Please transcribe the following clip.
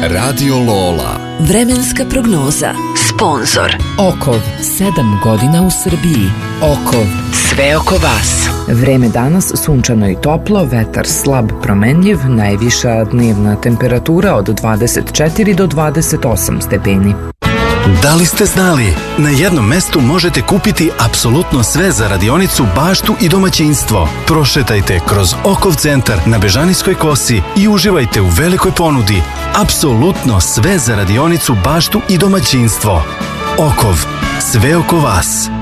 Radio Lola. Vremenska prognoza. Sponzor Okov, 7 godina u Srbiji. Okov, sve oko vas. Vreme danas sunčano i toplo, vetar slab promenljiv, najviša dnevna temperatura od 24 do 28 stepeni. Da li ste znali? Na jednom mestu možete kupiti apsolutno sve za radionicu, baštu i domaćinstvo. Prošetajte kroz Okov centar na Bežanijskoj kosi i uživajte u velikoj ponudi. Apsolutno sve za radionicu, baštu i domaćinstvo. Okov, sve oko vas.